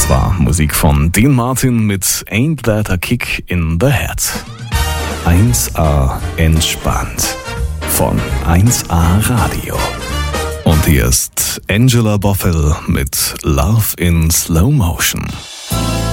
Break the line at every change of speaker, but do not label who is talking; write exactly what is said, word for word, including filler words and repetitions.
Das war Musik von Dean Martin mit Ain't That a Kick in the Head. eins A entspannt von eins A Radio. Und hier ist Angela Bothell mit Love in Slow Motion.